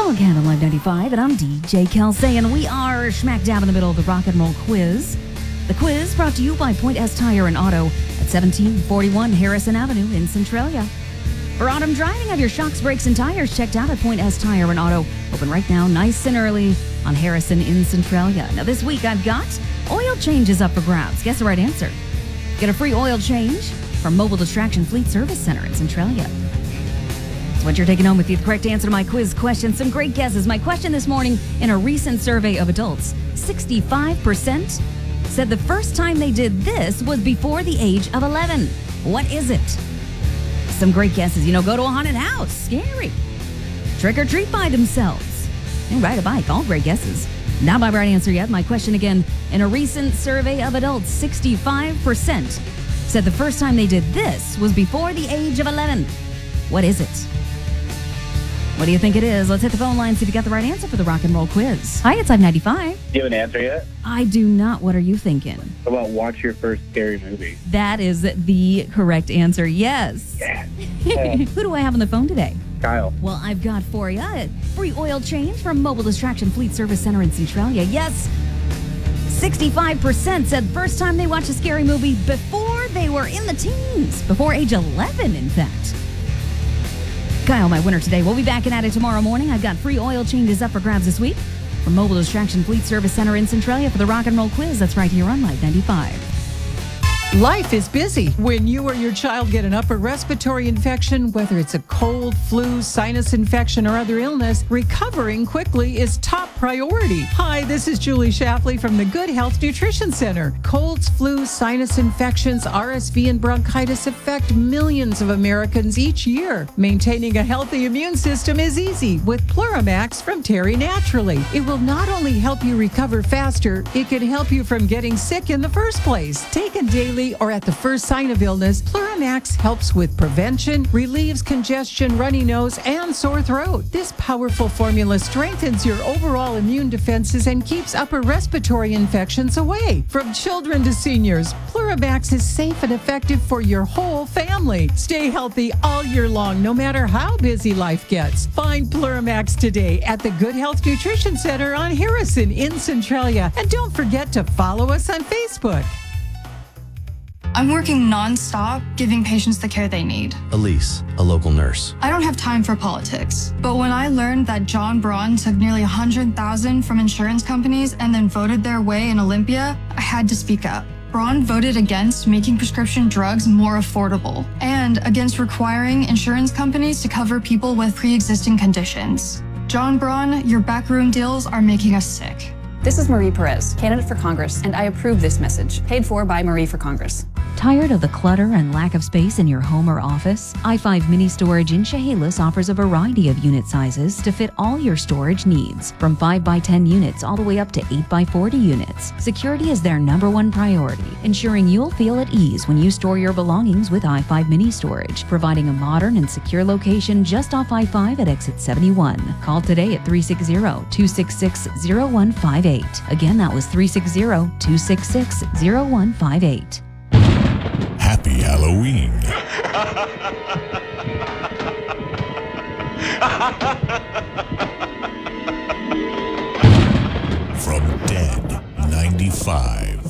Canada Live 95, and I'm DJ Kelsey, and we are smack dab in the middle of the rock and roll quiz. The quiz brought to you by Point S Tire and Auto at 1741 Harrison Avenue in Centralia. For autumn driving, have your shocks, brakes, and tires checked out at Point S Tire and Auto. Open right now, nice and early on Harrison in Centralia. Now this week I've got oil changes up for grabs. Guess the right answer. Get a free oil change from Mobile Distraction Fleet Service Center in Centralia. That's what you're taking home with you. The correct answer to my quiz question. Some great guesses. My question this morning, in a recent survey of adults, 65% said the first time they did this was before the age of 11. What is it? Some great guesses. Go to a haunted house. Scary. Trick or treat by themselves. And ride a bike. All great guesses. Not my right answer yet. My question again, in a recent survey of adults, 65% said the first time they did this was before the age of 11. What is it? What do you think it is? Let's hit the phone line, see if you got the right answer for the rock and roll quiz. Hi, it's Live 95. Do you have an answer yet? I do not. What are you thinking? How about watch your first scary movie? That is the correct answer. Yes. Yeah. Who do I have on the phone today? Kyle. Well, I've got for you a free oil change from Mobile Distraction Fleet Service Center in Centralia. Yes. 65% said first time they watched a scary movie before they were in the teens. Before age 11, in fact. Kyle, my winner today. We'll be back at it tomorrow morning. I've got free oil changes up for grabs this week from Mobile Distraction Fleet Service Center in Centralia for the rock and roll quiz. That's right here on Live 95. Life is busy. When you or your child get an upper respiratory infection, whether it's a cold, flu, sinus infection, or other illness, recovering quickly is top priority. Hi, this is Julie Shafley from the Good Health Nutrition Center. Colds, flu, sinus infections, RSV, and bronchitis affect millions of Americans each year. Maintaining a healthy immune system is easy with Pluramax from Terry Naturally. It will not only help you recover faster, it can help you from getting sick in the first place. Taken daily or at the first sign of illness, Pluramax helps with prevention, relieves congestion, runny nose, and sore throat. This powerful formula strengthens your overall immune defenses and keeps upper respiratory infections away. From children to seniors, Pluramax is safe and effective for your whole family. Stay healthy all year long, no matter how busy life gets. Find Pluramax today at the Good Health Nutrition Center on Harrison in Centralia. And don't forget to follow us on Facebook. I'm working nonstop, giving patients the care they need. Elise, a local nurse. I don't have time for politics, but when I learned that John Braun took nearly $100,000 from insurance companies and then voted their way in Olympia, I had to speak up. Braun voted against making prescription drugs more affordable and against requiring insurance companies to cover people with pre-existing conditions. John Braun, your backroom deals are making us sick. This is Marie Perez, candidate for Congress, and I approve this message. Paid for by Marie for Congress. Tired of the clutter and lack of space in your home or office? i5 Mini Storage in Chehalis offers a variety of unit sizes to fit all your storage needs, from 5x10 units all the way up to 8x40 units. Security is their #1 priority, ensuring you'll feel at ease when you store your belongings with i5 Mini Storage, providing a modern and secure location just off I-5 at exit 71. Call today at 360-266-0158. Again, that was 360-266-0158. Happy Halloween. From Dead 95.